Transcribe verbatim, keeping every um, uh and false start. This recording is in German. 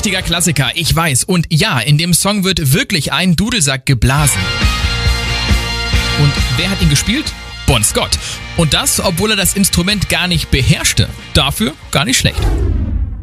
richtiger Klassiker, ich weiß. Und ja, in dem Song wird wirklich ein Dudelsack geblasen. Und wer hat ihn gespielt? Bon Scott. Und das, obwohl er das Instrument gar nicht beherrschte. Dafür gar nicht schlecht.